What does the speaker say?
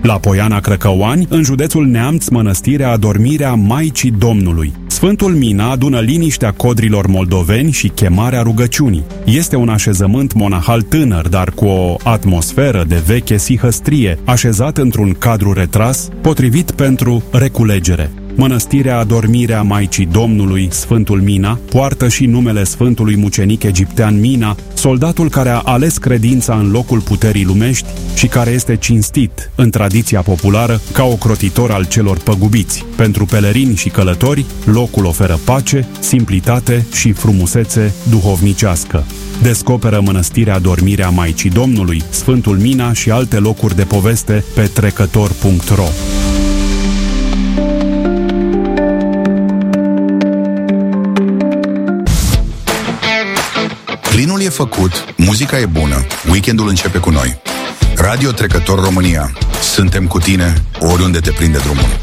La Poiana Crăcăoani, în județul Neamț, mănăstirea Adormirea Maicii Domnului. Sfântul Mina adună liniștea codrilor moldoveni și chemarea rugăciunii. Este un așezământ monahal tânăr, dar cu o atmosferă de veche sihăstrie, așezat într-un cadru retras, potrivit pentru reculegere. Mănăstirea Adormirea Maicii Domnului, Sfântul Mina, poartă și numele Sfântului Mucenic egiptean Mina, soldatul care a ales credința în locul puterii lumești și care este cinstit în tradiția populară ca ocrotitor al celor păgubiți. Pentru pelerini și călători, locul oferă pace, simplitate și frumusețe duhovnicească. Descoperă Mănăstirea Adormirea Maicii Domnului, Sfântul Mina și alte locuri de poveste pe trecător.ro. Plinul e făcut, muzica e bună, weekendul începe cu noi. Radio Trecător România. Suntem cu tine oriunde te prinde drumul.